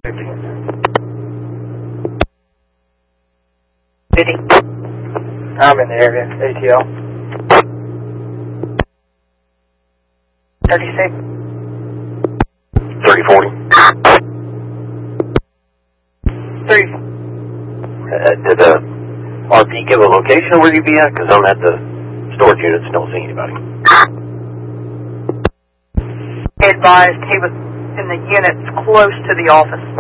City. I'm in the area, ATL. 36. 3040. 3. Did the RP give a location of where you'd be at? Because I'm at the storage units, don't see anybody. He advised he was in the units close to the office.